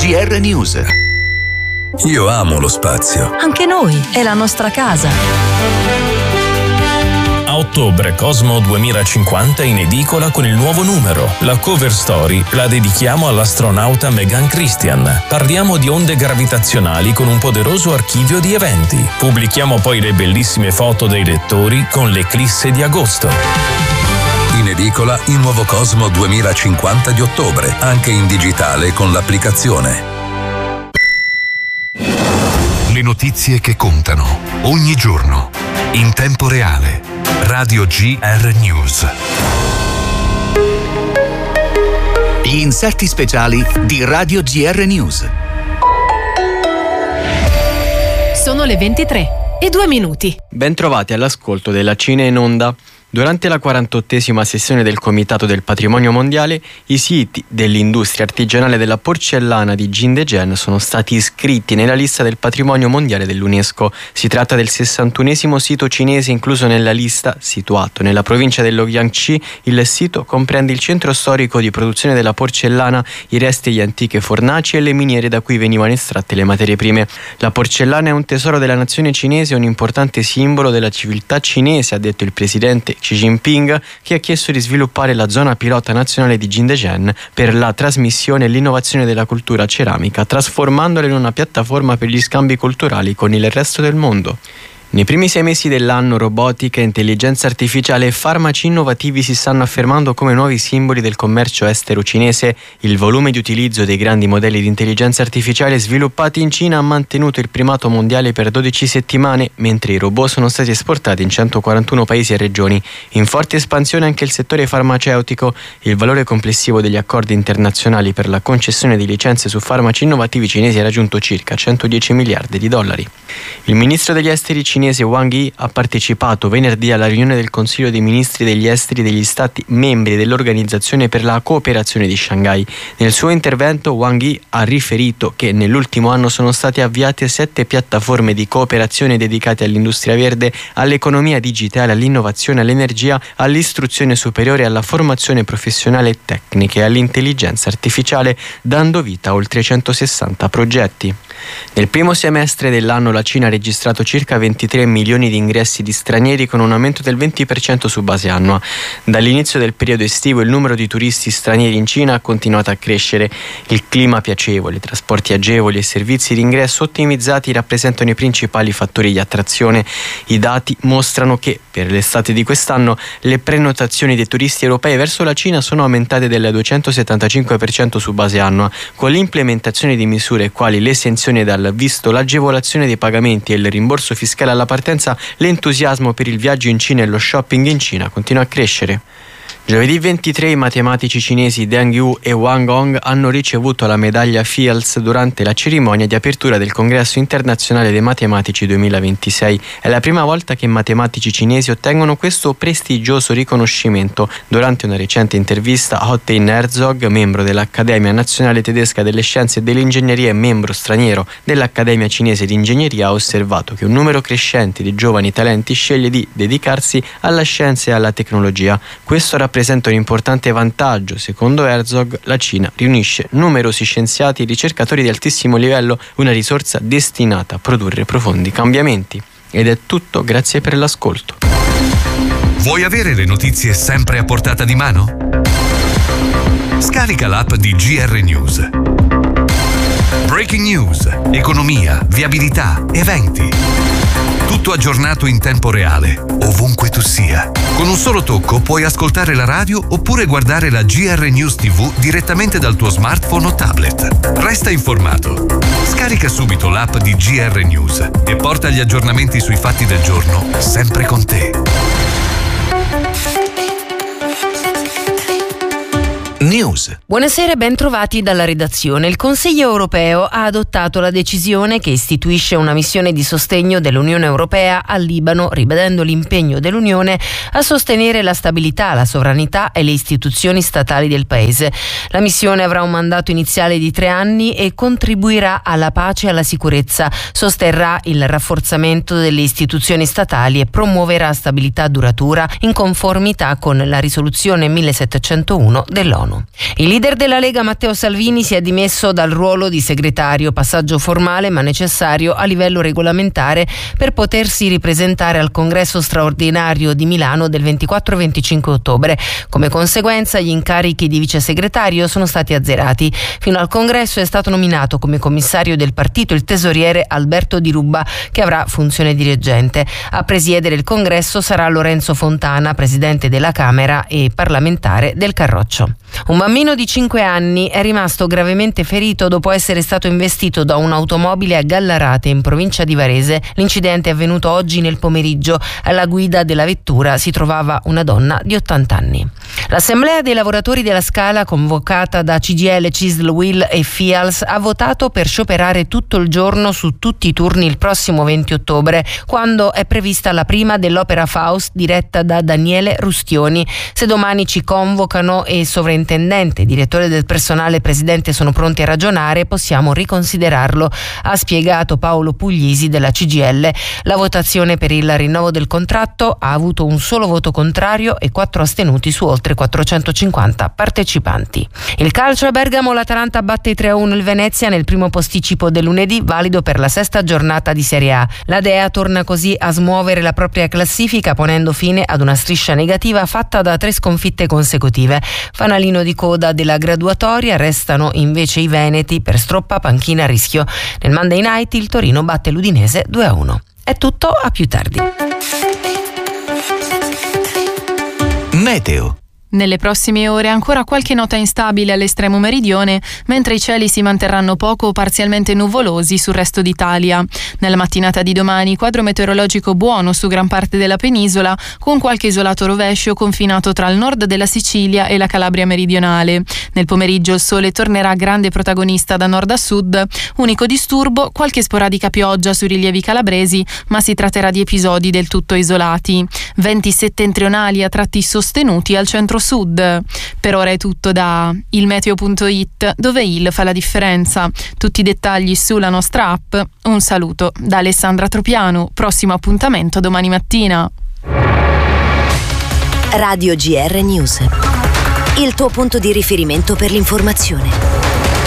GR News. Io amo lo spazio. Anche noi, è la nostra casa. A ottobre Cosmo 2050 in edicola con il nuovo numero. La cover story la dedichiamo all'astronauta Megan Christian. Parliamo di onde gravitazionali con un poderoso archivio di eventi. Pubblichiamo poi le bellissime foto dei lettori con l'eclisse di agosto. In edicola il nuovo Cosmo 2050 di ottobre, anche in digitale con l'applicazione. Le notizie che contano ogni giorno, in tempo reale. Radio GR News. Gli inserti speciali di Radio GR News. Sono le 23:02. Bentrovati all'ascolto della Cina in Onda. Durante la 48esima sessione del Comitato del Patrimonio Mondiale, i siti dell'industria artigianale della porcellana di Jingdezhen sono stati iscritti nella lista del Patrimonio Mondiale dell'UNESCO. Si tratta del 61esimo sito cinese incluso nella lista, situato nella provincia dello Jiangxi. Il sito comprende il centro storico di produzione della porcellana, i resti di antiche fornaci e le miniere da cui venivano estratte le materie prime. La porcellana è un tesoro della nazione cinese e un importante simbolo della civiltà cinese, ha detto il presidente Xi Jinping, che ha chiesto di sviluppare la zona pilota nazionale di Jingdezhen per la trasmissione e l'innovazione della cultura ceramica, trasformandola in una piattaforma per gli scambi culturali con il resto del mondo. Nei primi 6 mesi dell'anno, robotica, intelligenza artificiale e farmaci innovativi si stanno affermando come nuovi simboli del commercio estero cinese. Il volume di utilizzo dei grandi modelli di intelligenza artificiale sviluppati in Cina ha mantenuto il primato mondiale per 12 settimane, mentre i robot sono stati esportati in 141 paesi e regioni. In forte espansione anche il settore farmaceutico. Il valore complessivo degli accordi internazionali per la concessione di licenze su farmaci innovativi cinesi ha raggiunto circa 110 miliardi di dollari. Il ministro degli esteri cinese Wang Yi ha partecipato venerdì alla riunione del Consiglio dei Ministri degli Esteri degli Stati membri dell'Organizzazione per la Cooperazione di Shanghai. Nel suo intervento Wang Yi ha riferito che nell'ultimo anno sono state avviate 7 piattaforme di cooperazione dedicate all'industria verde, all'economia digitale, all'innovazione, all'energia, all'istruzione superiore, alla formazione professionale e tecnica e all'intelligenza artificiale, dando vita a oltre 160 progetti. Nel primo semestre dell'anno la Cina ha registrato circa 23 milioni di ingressi di stranieri, con un aumento del 20% su base annua. Dall'inizio del periodo estivo il numero di turisti stranieri in Cina ha continuato a crescere. Il clima piacevole, trasporti agevoli e servizi di ingresso ottimizzati rappresentano i principali fattori di attrazione. I dati mostrano che per l'estate di quest'anno le prenotazioni dei turisti europei verso la Cina sono aumentate del 275% su base annua, con l'implementazione di misure quali l'esenzione dal visto, l'agevolazione dei pagamenti e il rimborso fiscale alla partenza. L'entusiasmo per il viaggio in Cina e lo shopping in Cina continua a crescere. Giovedì 23 i matematici cinesi Deng Yu e Wang Hong hanno ricevuto la medaglia Fields durante la cerimonia di apertura del Congresso internazionale dei matematici 2026. È la prima volta che matematici cinesi ottengono questo prestigioso riconoscimento. Durante una recente intervista, Hottein Herzog, membro dell'Accademia Nazionale Tedesca delle Scienze e dell'Ingegneria e membro straniero dell'Accademia Cinese di Ingegneria, ha osservato che un numero crescente di giovani talenti sceglie di dedicarsi alla scienza e alla tecnologia. Questo rappresenta un importante vantaggio. Secondo Herzog, la Cina riunisce numerosi scienziati e ricercatori di altissimo livello, una risorsa destinata a produrre profondi cambiamenti. Ed è tutto, grazie per l'ascolto. Vuoi avere le notizie sempre a portata di mano? Scarica l'app di GR News. Breaking news, economia, viabilità, eventi. Tutto aggiornato in tempo reale, ovunque tu sia. Con un solo tocco puoi ascoltare la radio oppure guardare la GR News TV direttamente dal tuo smartphone o tablet. Resta informato. Scarica subito l'app di GR News e porta gli aggiornamenti sui fatti del giorno sempre con te. News. Buonasera e ben trovati dalla redazione. Il Consiglio europeo ha adottato la decisione che istituisce una missione di sostegno dell'Unione Europea al Libano, ribadendo l'impegno dell'Unione a sostenere la stabilità, la sovranità e le istituzioni statali del paese. La missione avrà un mandato iniziale di 3 anni e contribuirà alla pace e alla sicurezza, sosterrà il rafforzamento delle istituzioni statali e promuoverà stabilità duratura in conformità con la risoluzione 1701 dell'ONU. ONU. Il leader della Lega Matteo Salvini si è dimesso dal ruolo di segretario, passaggio formale ma necessario a livello regolamentare per potersi ripresentare al congresso straordinario di Milano del 24 e 25 ottobre. Come conseguenza gli incarichi di vice segretario sono stati azzerati. Fino al congresso è stato nominato come commissario del partito il tesoriere Alberto Di Rubba, che avrà funzione dirigente. A presiedere il congresso sarà Lorenzo Fontana, presidente della Camera e parlamentare del Carroccio. Un bambino di 5 anni è rimasto gravemente ferito dopo essere stato investito da un'automobile a Gallarate, in provincia di Varese. L'incidente è avvenuto oggi nel pomeriggio. Alla guida della vettura si trovava una donna di 80 anni. L'assemblea dei lavoratori della Scala, convocata da CGIL, CISL, UIL e FIALS, ha votato per scioperare tutto il giorno su tutti i turni il prossimo 20 ottobre, quando è prevista la prima dell'opera Faust diretta da Daniele Rustioni. Se domani ci convocano e sovrintendente, direttore del personale e presidente sono pronti a ragionare, possiamo riconsiderarlo, ha spiegato Paolo Puglisi della CGIL. La votazione per il rinnovo del contratto ha avuto un solo voto contrario e 4 astenuti su oltre 450 partecipanti. Il calcio a Bergamo, l'Atalanta batte 3-1 il Venezia nel primo posticipo del lunedì, valido per la 6ª giornata di Serie A. La Dea torna così a smuovere la propria classifica, ponendo fine ad una striscia negativa fatta da 3 sconfitte consecutive. Fanalino di coda della graduatoria restano invece i veneti per stroppa panchina a rischio. Nel Monday Night il Torino batte l'Udinese 2-1. È tutto, a più tardi. Meteo. Nelle prossime ore ancora qualche nota instabile all'estremo meridione, mentre i cieli si manterranno poco o parzialmente nuvolosi sul resto d'Italia. Nella mattinata di domani quadro meteorologico buono su gran parte della penisola, con qualche isolato rovescio confinato tra il nord della Sicilia e la Calabria meridionale. Nel pomeriggio il sole tornerà grande protagonista da nord a sud. Unico disturbo, qualche sporadica pioggia sui rilievi calabresi, ma si tratterà di episodi del tutto isolati. Venti settentrionali a tratti sostenuti al centro-sud. Per ora è tutto da ilmeteo.it, dove il fa la differenza. Tutti i dettagli sulla nostra app. Un saluto da Alessandra Tropiano. Prossimo appuntamento domani mattina. Radio GR News. Il tuo punto di riferimento per l'informazione.